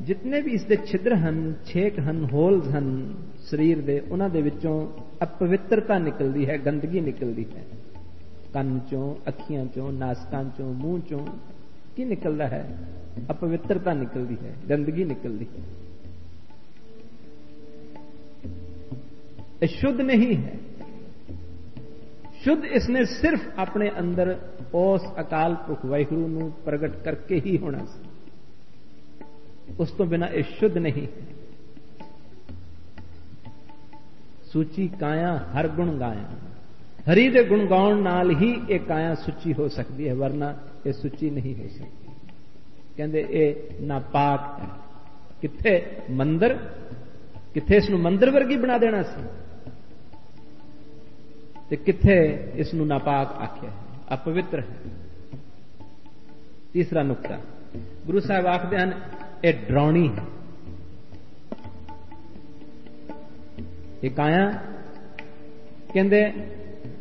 जितने भी इसके छिद्र हन, छेक हन, होल्स हन शरीर दे, उन्हां दे विचों अपवित्रता निकलती है, गंदगी निकलती है। ਕੰਨ ਚੋਂ, ਅੱਖੀਆਂ ਚੋਂ, ਨਾਸਕਾਂ ਚੋਂ, ਮੂੰਹ ਚੋਂ ਕੀ ਨਿਕਲਦਾ ਹੈ? अपवित्रता निकलती है, गंदगी निकलती है। शुद्ध नहीं है। शुद्ध इसने सिर्फ अपने अंदर उस अकाल पुरख वाहिगुरु नूं प्रगट करके ही होना सी, उस तो बिना यह शुद्ध नहीं है। सूची काया हर गुण गाया, हरि दे गुण गाउण नाल ही यह काया सुची हो सकती है, वरना यह सुची नहीं हो सकती। कहते ये नापाक है। किथे मंदिर, किथे इसनूं मंदिर वर्गी बना देना सी, ते किथे इसनूं नापाक आख्या है, अपवित्र है। तीसरा नुकता गुरु साहब आखदे हन ये डराउणी है। ये काया कहंदे